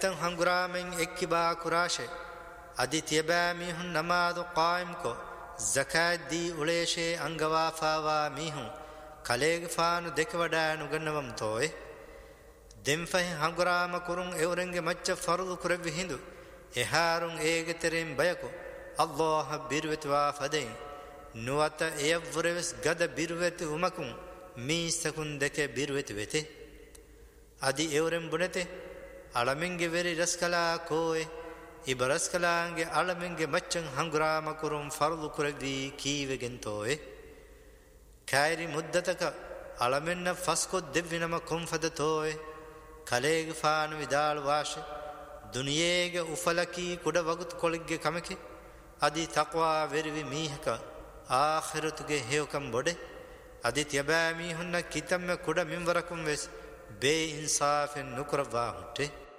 තන් හංගුරාමෙන් එක්කිබා කුරාෂේ අදි තියබෑ මිහුන් නමාදු කායිම් කො zakat දී උලේෂේ අංගවාෆාවා මිහුන් කලේග ෆානු දෙක වඩා නුගන්නවම් තෝයි දෙම්ෆහි හංගුරාම කුරුන් එවරංගේ මච්ච ෆර්දු කුරවි හිඳු එහාරුන් ඒගතරෙන් බයකු අල්ලාහ බිරවත්වා ෆදෙන් නුවත එයවරවස් ගද බිරවති උමකුන් මීසකුන් දෙක බිරවති වෙතේ අදි එවරෙන් බුනතේ අලමින්ගේ වෙරි රස්කලා කෝයි ඉබරස්කලාන්ගේ අලමින්ගේ මච්චන් හංගුරාම කුරුන් ෆර්දු කුරවි කීවෙගෙන් තෝයි කයිරි මුද්දතක අලමින්න ෆස්කො දෙවිනම කුම්ෆද තෝයි කලේග ෆානු විදාල් වාෂේ දුනියේගේ උෆලකී කුඩ වගුත් කොලිග්ගේ කමකේ අදි තක්වා වෙරිවි මීහක ආඛිරතුගේ හේවකම් බොඩේ අදි තියබෑ මීහුන්න කිතම්ම කුඩ මින්වරකුම් වෙස් බේ ඉන්සාෆෙන් නුකරවා හුටේ